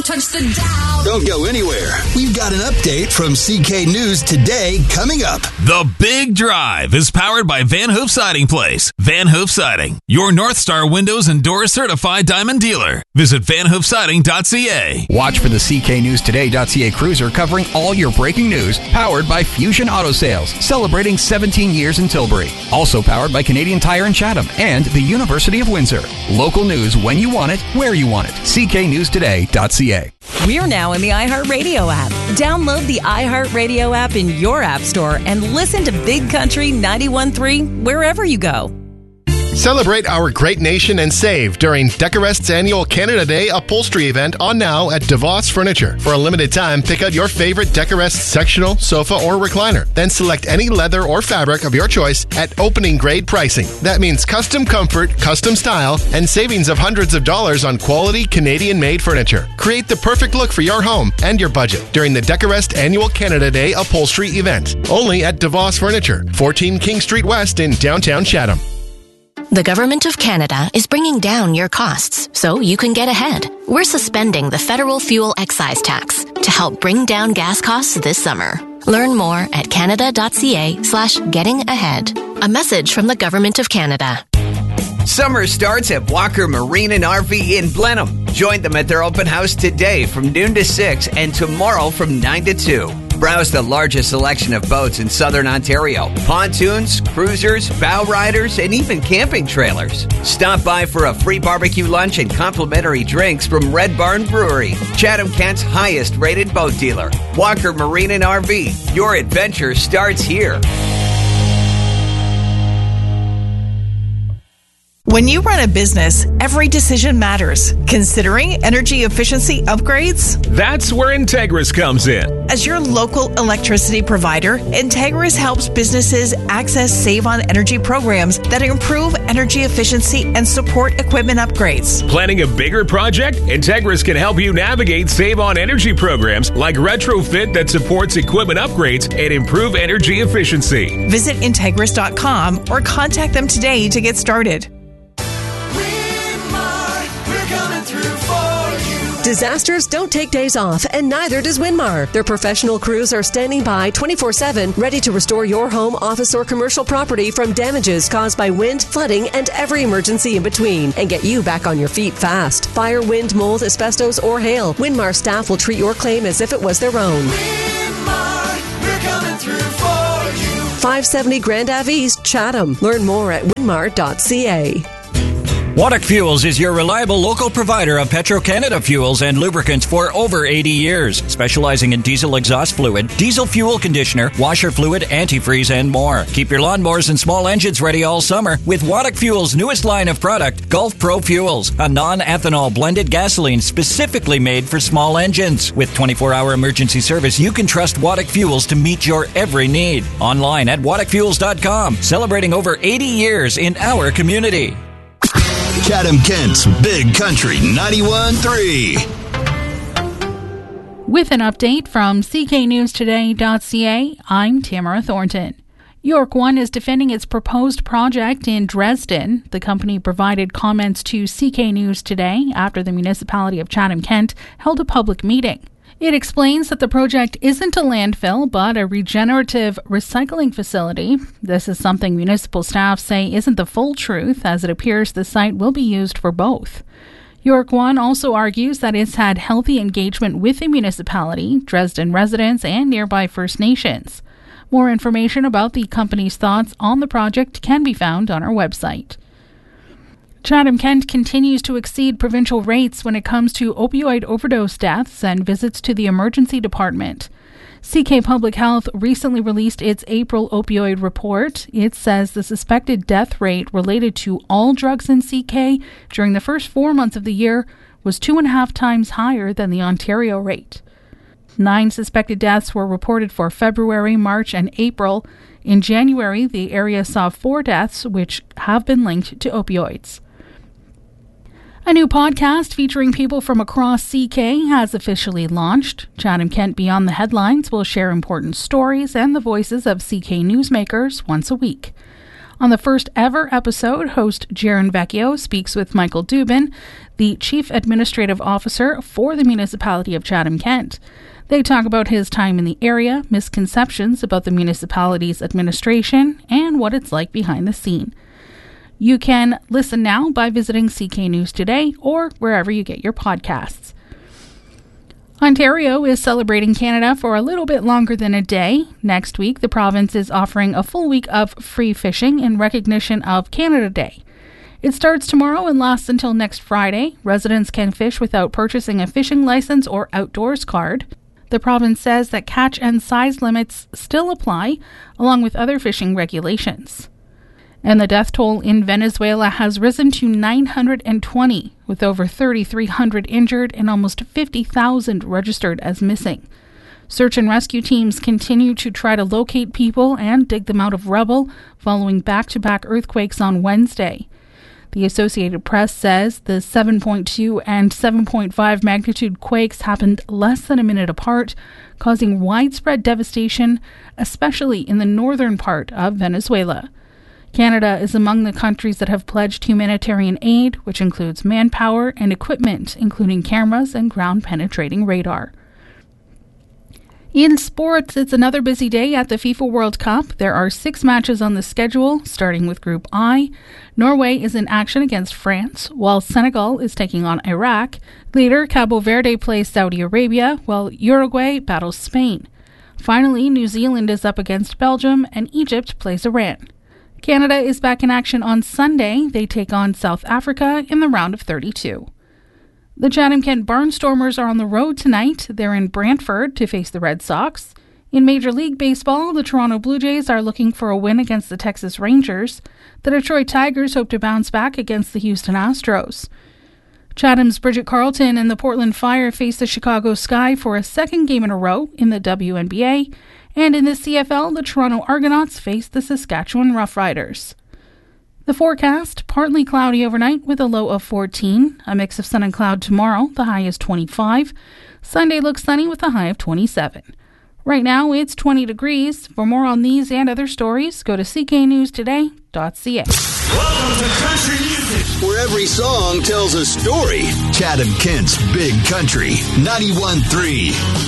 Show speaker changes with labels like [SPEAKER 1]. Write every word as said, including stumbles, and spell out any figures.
[SPEAKER 1] touch the dial.
[SPEAKER 2] Don't go anywhere. We've got an update from C K News Today coming up.
[SPEAKER 3] The Big Drive is powered by Van Hoof Siding Place. Van Hoof Siding, your North Star Windows and Doors certified diamond dealer. Visit van hoof siding dot c a.
[SPEAKER 4] Watch for the C K News Today dot c a cruiser covering all your breaking news, powered by Fusion Auto Sales, celebrating seventeen years in Tilbury. Also powered by Canadian Tire in Chatham and the University of Windsor. Local news when you want it, where you want it. C K News Today dot c a.
[SPEAKER 5] We're now in the iHeartRadio app. Download the iHeartRadio app in your app store and listen to Big Country ninety-one point three wherever you go.
[SPEAKER 6] Celebrate our great nation and save during Decorest's annual Canada Day upholstery event on now at DeVos Furniture. For a limited time, pick out your favorite Decorest sectional, sofa, or recliner. Then select any leather or fabric of your choice at opening grade pricing. That means custom comfort, custom style, and savings of hundreds of dollars on quality Canadian-made furniture. Create the perfect look for your home and your budget during the Decorest annual Canada Day upholstery event. Only at DeVos Furniture, fourteen King Street West in downtown Chatham.
[SPEAKER 7] The Government of Canada is bringing down your costs so you can get ahead. We're suspending the federal fuel excise tax to help bring down gas costs this summer. Learn more at canada dot c a slash getting ahead. A message from the Government of Canada.
[SPEAKER 8] Summer starts at Walker Marine and R V in Blenheim. Join them at their open house today from noon to six and tomorrow from nine to two. Browse the largest selection of boats in southern Ontario. Pontoons, cruisers, bow riders, and even camping trailers. Stop by for a free barbecue lunch and complimentary drinks from Red Barn Brewery, Chatham-Kent's highest rated boat dealer. Walker Marine and R V. Your adventure starts here.
[SPEAKER 9] When you run a business, every decision matters. Considering energy efficiency upgrades?
[SPEAKER 10] That's where Integris comes in.
[SPEAKER 9] As your local electricity provider, Integris helps businesses access Save on Energy programs that improve energy efficiency and support equipment upgrades.
[SPEAKER 10] Planning a bigger project? Integris can help you navigate Save on Energy programs like retrofit that supports equipment upgrades and improve energy efficiency.
[SPEAKER 9] Visit Integris dot com or contact them today to get started.
[SPEAKER 11] Disasters don't take days off, and neither does Winmar. Their professional crews are standing by twenty-four seven, ready to restore your home, office, or commercial property from damages caused by wind, flooding, and every emergency in between, and get you back on your feet fast. Fire, wind, mold, asbestos, or hail, Winmar staff will treat your claim as if it was their own.
[SPEAKER 1] Winmar, we're coming through for you.
[SPEAKER 11] five seventy Grand Ave East, Chatham. Learn more at winmar dot c a.
[SPEAKER 12] Waddock Fuels is your reliable local provider of Petro-Canada fuels and lubricants for over eighty years, specializing in diesel exhaust fluid, diesel fuel conditioner, washer fluid, antifreeze, and more. Keep your lawnmowers and small engines ready all summer with Waddock Fuels' newest line of product, Gulf Pro Fuels, a non-ethanol blended gasoline specifically made for small engines. With twenty-four hour emergency service, you can trust Waddock Fuels to meet your every need. Online at waddock fuels dot com, celebrating over eighty years in our community.
[SPEAKER 2] Chatham-Kent's Big Country ninety-one point three.
[SPEAKER 13] With an update from C K News Today dot c a, I'm Tamara Thornton. York One is defending its proposed project in Dresden. The company provided comments to C K News Today after the municipality of Chatham-Kent held a public meeting. It explains that the project isn't a landfill, but a regenerative recycling facility. This is something municipal staff say isn't the full truth, as it appears the site will be used for both. York One also argues that it's had healthy engagement with the municipality, Dresden residents, and nearby First Nations. More information about the company's thoughts on the project can be found on our website. Chatham-Kent continues to exceed provincial rates when it comes to opioid overdose deaths and visits to the emergency department. C K Public Health recently released its April opioid report. It says the suspected death rate related to all drugs in C K during the first four months of the year was two and a half times higher than the Ontario rate. Nine suspected deaths were reported for February, March, and April. In January, the area saw four deaths, which have been linked to opioids. A new podcast featuring people from across C K has officially launched. Chatham-Kent Beyond the Headlines will share important stories and the voices of C K newsmakers once a week. On the first ever episode, host Jaron Vecchio speaks with Michael Dubin, the Chief Administrative Officer for the municipality of Chatham-Kent. They talk about his time in the area, misconceptions about the municipality's administration, and what it's like behind the scene. You can listen now by visiting C K News Today or wherever you get your podcasts. Ontario is celebrating Canada for a little bit longer than a day. Next week, the province is offering a full week of free fishing in recognition of Canada Day. It starts tomorrow and lasts until next Friday. Residents can fish without purchasing a fishing license or outdoors card. The province says that catch and size limits still apply, along with other fishing regulations. And the death toll in Venezuela has risen to nine hundred twenty, with over three thousand three hundred injured and almost fifty thousand registered as missing. Search and rescue teams continue to try to locate people and dig them out of rubble following back-to-back earthquakes on Wednesday. The Associated Press says the seven point two and seven point five magnitude quakes happened less than a minute apart, causing widespread devastation, especially in the northern part of Venezuela. Canada is among the countries that have pledged humanitarian aid, which includes manpower and equipment, including cameras and ground-penetrating radar. In sports, it's another busy day at the FIFA World Cup. There are six matches on the schedule, starting with Group I. Norway is in action against France, while Senegal is taking on Iraq. Later, Cabo Verde plays Saudi Arabia, while Uruguay battles Spain. Finally, New Zealand is up against Belgium, and Egypt plays Iran. Canada is back in action on Sunday. They take on South Africa in the round of thirty-two. The Chatham-Kent Barnstormers are on the road tonight. They're in Brantford to face the Red Sox. In Major League Baseball, the Toronto Blue Jays are looking for a win against the Texas Rangers. The Detroit Tigers hope to bounce back against the Houston Astros. Chatham's Bridget Carlton and the Portland Fire face the Chicago Sky for a second game in a row in the W N B A. And in the C F L, the Toronto Argonauts face the Saskatchewan Roughriders. The forecast, partly cloudy overnight with a low of fourteen. A mix of sun and cloud tomorrow, the high is twenty-five. Sunday looks sunny with a high of twenty-seven. Right now, it's twenty degrees. For more on these and other stories, go to c k news today dot c a.
[SPEAKER 2] Welcome to Country Music, where every song tells a story. Chatham-Kent's Big Country, ninety-one point three.